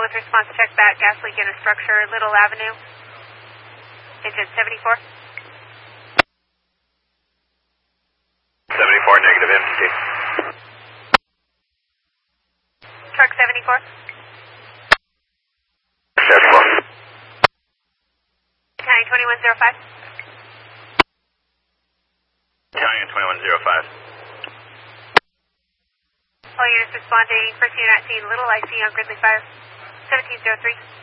with response, check back, gas leak in a structure, Little Avenue. Engine 74. 74, negative empty. Truck 74. 74. County 2105. County 2105. All units responding, first unit at scene, Little IC on Grizzly Fire. 1703.